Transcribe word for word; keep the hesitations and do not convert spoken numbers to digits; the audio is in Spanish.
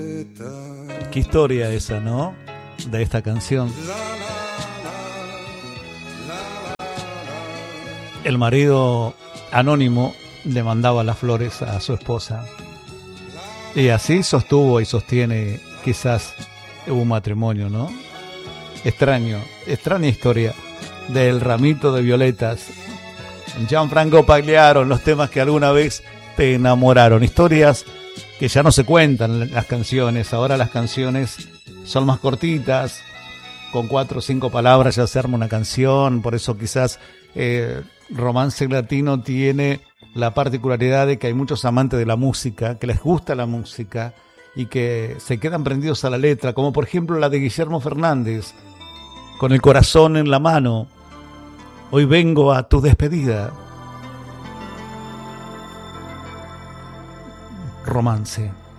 Qué historia esa, ¿no? De esta canción. El marido anónimo le mandaba las flores a su esposa. Y así sostuvo y sostiene quizás un matrimonio, ¿no? Extraño, extraña historia del ramito de violetas. Gianfranco Pagliaro, los temas que alguna vez te enamoraron. Historias que ya no se cuentan las canciones. Ahora las canciones son más cortitas. Con cuatro o cinco palabras ya se arma una canción. Por eso quizás eh, Romance Latino tiene la particularidad de que hay muchos amantes de la música, que les gusta la música y que se quedan prendidos a la letra, como por ejemplo la de Guillermo Fernández, Con el corazón en la mano, hoy vengo a tu despedida. Romance.